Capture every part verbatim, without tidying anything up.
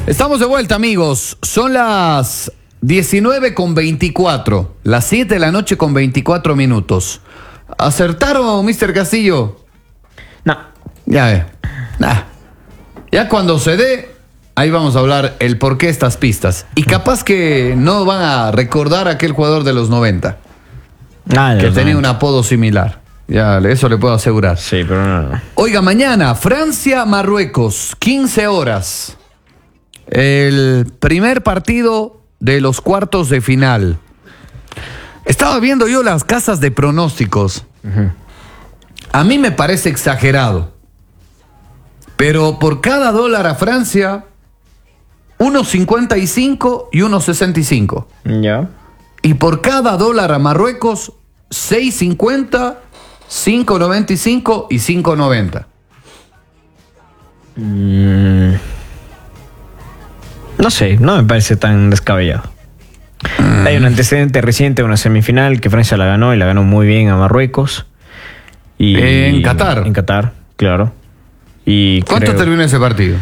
Estamos de vuelta, amigos. Son las diecinueve con veinticuatro, las siete de la noche con veinticuatro minutos. ¿Acertaron, mister Castillo? No. Ya ve. Nah. Ya cuando se dé, ahí vamos a hablar el por qué estas pistas. Y capaz que no van a recordar a aquel jugador de los noventa. Ah, que tenía un apodo similar. Ya, eso le puedo asegurar. Sí, pero no, no. Oiga, mañana, Francia-Marruecos, quince horas. El primer partido de los cuartos de final. Estaba viendo yo las casas de pronósticos. Uh-huh. A mí me parece exagerado. Pero por cada dólar a Francia, uno cincuenta y cinco y uno sesenta y cinco. Ya. Y por cada dólar a Marruecos, seis cincuenta, cinco noventa y cinco y cinco noventa. Mm, no sé, no me parece tan descabellado. Mm. Hay un antecedente reciente, una semifinal que Francia la ganó y la ganó muy bien a Marruecos. Y, en Qatar. En Qatar, claro. Y ¿cuánto creo, terminó ese partido?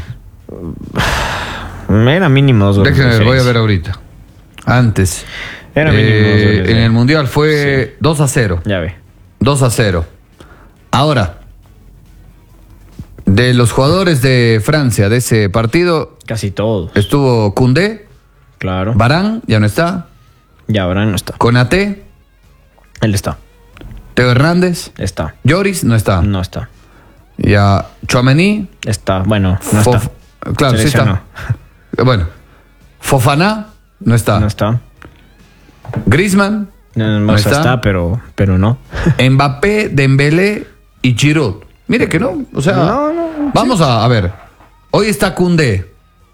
Era mínimo dos goles. Déjenme, voy a ver ahorita. Antes. Era mínimo eh, dos goles. En el Mundial fue sí. dos a cero. Ya ve. dos a cero. Ahora, de los jugadores de Francia de ese partido, casi todos. Estuvo Koundé. Claro. Varane, ya no está. Ya, Varane no está. Konaté. Él está. Teo Hernández. Está. Lloris no está. No está. Ya, Tchouaméni. Está, bueno, no Fof- está. Claro, sí está. Bueno, Fofana no está. No está. Griezmann no, no está. está, pero, pero no. Mbappé, Dembélé y Giroud. Mire que no, o sea, no, no, vamos sí. a, a ver. Hoy está Koundé.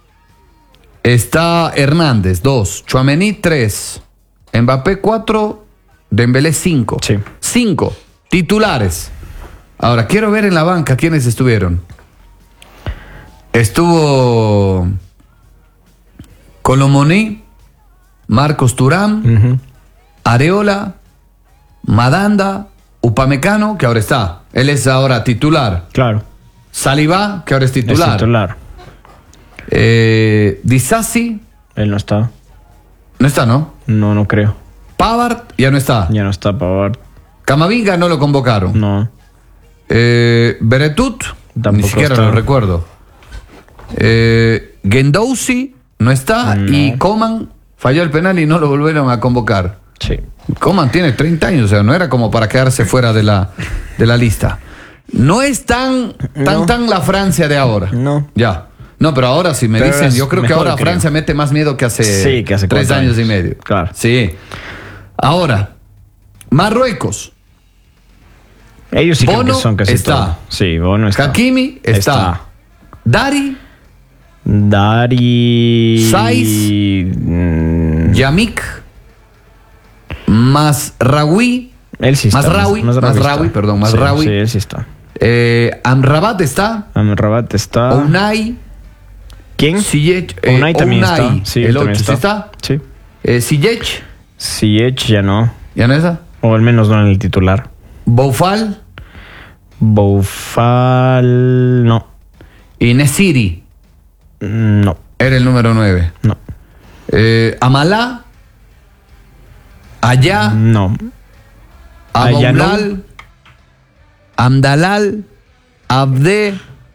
Está Hernández, dos. Tchouaméni, tres. Mbappé, cuatro. Dembélé, cinco. Sí. Cinco titulares. Ahora, quiero ver en la banca quiénes estuvieron. Estuvo Colomoni, Marcos Thuram, uh-huh. Areola, Madanda, Upamecano, que ahora está. Él es ahora titular. Claro. Saliba, que ahora es titular. Es titular. Eh, Disasi. Él no está. No está, ¿no? No, no creo. Pavard, ya no está. Ya no está Pavard. Camavinga no lo convocaron. No. Eh, Beretut, tampoco ni siquiera está. Lo recuerdo. Eh, Guendouzi no está. No. Y Coman falló el penal y no lo volvieron a convocar. Sí. Coman tiene treinta años, o sea, no era como para quedarse fuera de la, de la lista. No es tan, tan, no. tan la Francia de ahora. No. Ya. No, pero ahora si me pero dicen, yo creo que ahora creo. Francia mete más miedo que hace, sí, que hace tres años. años y medio. Claro. Sí. Ahora, Marruecos. Ellos sí Bono creo que son casi está. Todo. Sí, Bono está. Hakimi está. está. Dari. Dari. Saiz. Mm. Yamik. Masraoui. Él sí está. Masraoui. Masraoui, perdón. Masraoui. Sí, sí, él sí está. Eh, Amrabat está. Amrabat está. Unai. ¿Quién? Ziyech. Eh, Unai también Unai, está. Sí, el ocho, está. ¿sí está? Sí. Eh, Ziyech. Ziyech ya no. ¿Ya no está? O al menos no en el titular. Boufal. Boufal. No. Y Nesiri. No. Era el número nueve. No. Eh, Amalá. Allá. No. Aboulal. No. Amdalal. Abde.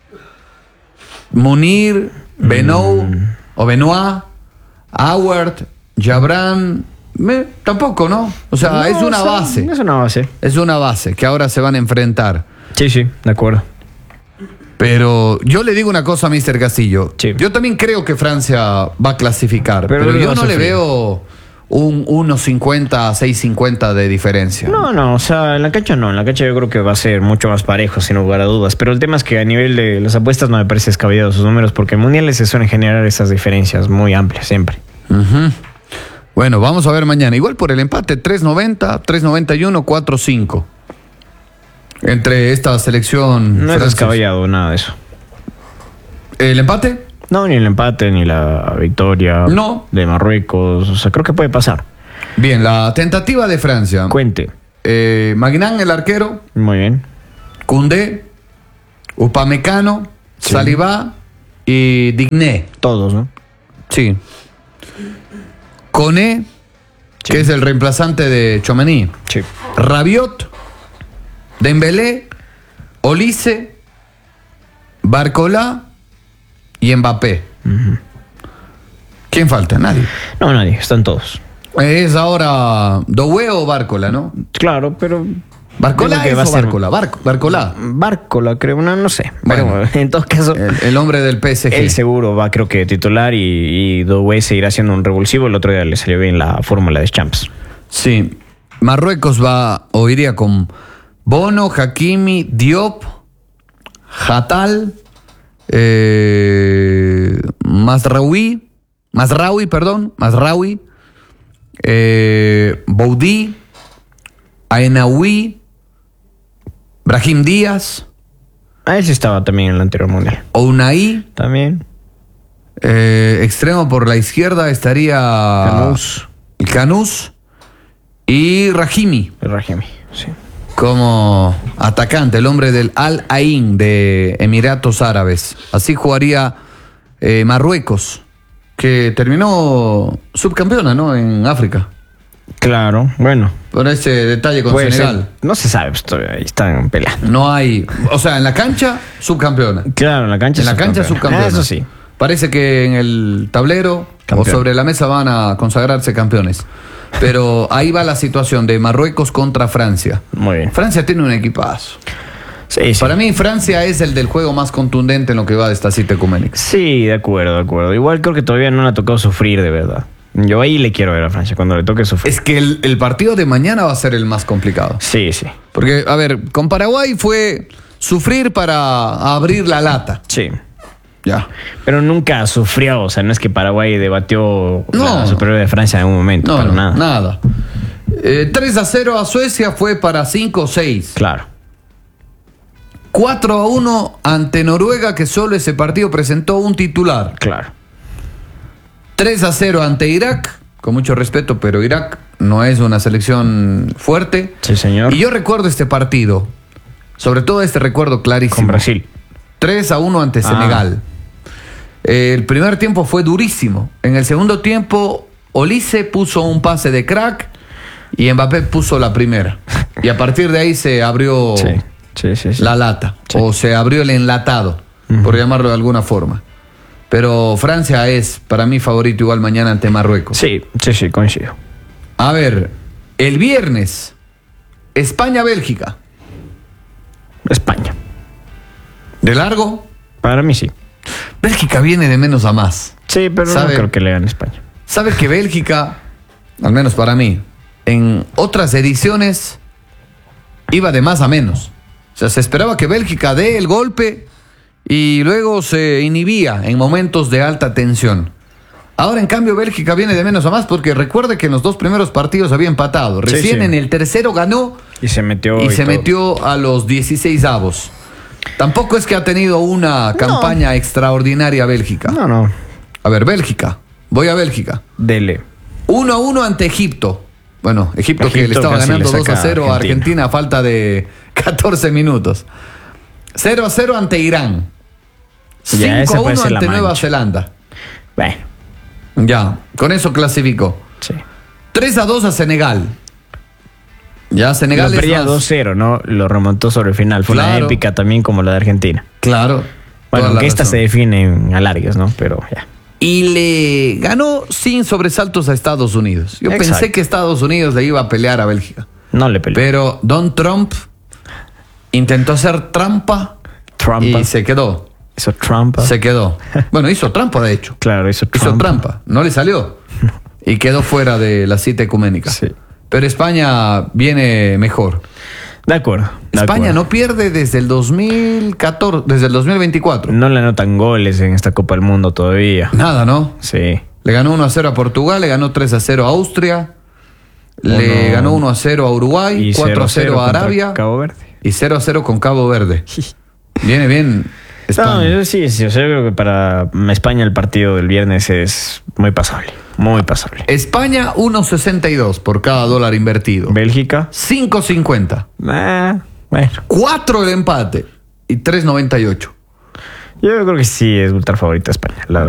Munir. Mm. Benou. O Benoit. Howard. Jabran. Me, tampoco, ¿no? O sea, no, es una o sea, base. Es una base. Es una base que ahora se van a enfrentar. Sí, sí, de acuerdo. Pero yo le digo una cosa a mister Castillo. Sí. Yo también creo que Francia va a clasificar, pero, pero yo no le veo un uno cincuenta, seis cincuenta de diferencia. No, no, o sea, en la cancha no. En la cancha yo creo que va a ser mucho más parejo, sin lugar a dudas. Pero el tema es que a nivel de las apuestas no me parece descabellado sus números, porque en mundiales se suelen generar esas diferencias muy amplias siempre. Uh-huh. Bueno, vamos a ver mañana. Igual por el empate, tres noventa, tres noventa y uno, cuatro cinco. Entre esta selección. No francesa. Es descabellado nada de eso. ¿El empate? No, ni el empate, ni la victoria no. de Marruecos. O sea, creo que puede pasar. Bien, la tentativa de Francia. Cuente. Eh, Magnan, el arquero. Muy bien. Koundé, Upamecano, sí. Saliba y Digné. Todos, ¿no? Sí. Koné, sí, que es el reemplazante de Tchouaméni. Sí. Rabiot, Dembélé, Olise, Barcola y Mbappé. Uh-huh. ¿Quién falta? Nadie. No, nadie, están todos. Es ahora Doué o Barcola, ¿no? Claro, pero... ¿Barcola es o Barcola? Barco, Barcola. Barcola, creo, no, no sé. Bueno, pero en todo caso... El, el hombre del P S G. Él seguro va, creo que titular, y, y Doué seguirá siendo un revulsivo. El otro día le salió bien la fórmula de Champs. Sí. Marruecos va, o iría con Bono, Hakimi, Diop, Hatal, eh, Mazraoui, Mazraoui, perdón, Mazraoui, eh, Boudi, Aenaoui, Brahim Díaz. Ah, ese estaba también en el anterior mundial. Ounaí. También. Eh, extremo por la izquierda estaría Canús. Canús y Rahimi. Rahimi, sí. Como atacante, el hombre del Al Ain de Emiratos Árabes. Así jugaría eh, Marruecos, que terminó subcampeona, ¿no? En África. Claro, bueno. Por ese detalle con Puede Senegal. Ser. No se sabe, pues todavía ahí están peleando. No hay, o sea, en la cancha, subcampeona. Claro, en la cancha En la cancha, subcampeona. Ah, eso sí. Parece que en el tablero Campeón. o sobre la mesa van a consagrarse campeones. Pero ahí va la situación de Marruecos contra Francia. Muy bien. Francia tiene un equipazo. Sí, sí. Para mí, Francia es el del juego más contundente en lo que va de esta cita ecuménica. Sí, de acuerdo, de acuerdo. Igual creo que todavía no le ha tocado sufrir, de verdad. Yo ahí le quiero ver a Francia cuando le toque sufrir. Es que el, el partido de mañana va a ser el más complicado. Sí, sí. Porque, a ver, con Paraguay fue sufrir para abrir la lata. Sí. Ya. Pero nunca sufrió, o sea, no es que Paraguay debatió no. la superioridad de Francia en algún momento, no, para no, nada. Nada. Eh, tres a cero a Suecia fue para cinco o seis. Claro. cuatro a uno ante Noruega, que solo ese partido presentó un titular. Claro. tres a cero ante Irak, con mucho respeto, pero Irak no es una selección fuerte. Sí, señor. Y yo recuerdo este partido, sobre todo este recuerdo clarísimo. Con Brasil. tres a uno ante ah. Senegal. El primer tiempo fue durísimo. En el segundo tiempo, Olise puso un pase de crack y Mbappé puso la primera. Y a partir de ahí se abrió sí. Sí, sí, sí. la lata, sí. o se abrió el enlatado, uh-huh. por llamarlo de alguna forma. Pero Francia es para mí favorito igual mañana ante Marruecos. Sí, sí, sí, coincido. A ver, el viernes, España-Bélgica. España. ¿De largo? Para mí sí. Bélgica viene de menos a más. Sí, pero ¿Sabe? no creo que le gane España. ¿Sabe que Bélgica, al menos para mí, en otras ediciones iba de más a menos? O sea, se esperaba que Bélgica dé el golpe y luego se inhibía en momentos de alta tensión. Ahora, en cambio, Bélgica viene de menos a más porque recuerde que en los dos primeros partidos había empatado. Recién sí, sí. en el tercero ganó y se metió, y y se todo. metió a los dieciséis avos. Tampoco es que ha tenido una no. campaña extraordinaria Bélgica. No, no. A ver, Bélgica. Voy a Bélgica. Dele. uno a uno ante Egipto. Bueno, Egipto, Egipto que le estaba ganando le dos a cero a Argentina. Argentina a falta de catorce minutos. cero a cero ante Irán. cinco a uno ante Nueva Zelanda. Bueno. Ya, con eso clasificó. Sí. tres a dos a Senegal. Ya Senegal lo perdía dos cero, ¿no? Lo remontó sobre el final. Fue claro. Una épica también como la de Argentina. Claro. Bueno, aunque esta se define en alargues, ¿no? Pero ya. Y le ganó sin sobresaltos a Estados Unidos. Yo Exacto. pensé que Estados Unidos le iba a pelear a Bélgica. No le peleó. Pero Don Trump intentó hacer trampa Trumpa. y se quedó. Hizo trampa. Se quedó. Bueno, hizo trampa, de hecho. Claro, hizo trampa. Hizo trampa. No le salió. Y quedó fuera de la cita ecuménica. Sí. Pero España viene mejor. De acuerdo. De España acuerdo. no pierde desde el dos mil catorce, desde el dos mil veinticuatro. No le anotan goles en esta Copa del Mundo todavía. Nada, ¿no? Sí. Le ganó uno a cero a Portugal, le ganó tres a cero a Austria, uno... le ganó uno a cero a Uruguay, cuatro a cero a Arabia Cabo Verde. Y cero a cero con Cabo Verde. Viene bien España. No, yo sí, sí, o sea, yo creo que para España el partido del viernes es muy pasable. Muy pasable. España uno sesenta y dos por cada dólar invertido. Bélgica cinco cincuenta. Ah, bueno. cuatro el empate y tres noventa y ocho. Yo creo que sí es ultra favorita España, la